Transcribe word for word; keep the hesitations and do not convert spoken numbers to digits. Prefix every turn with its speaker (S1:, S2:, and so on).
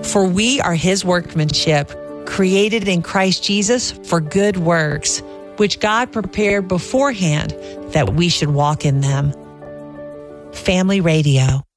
S1: For we are his workmanship, created in Christ Jesus for good works, which God prepared beforehand that we should walk in them. Family Radio.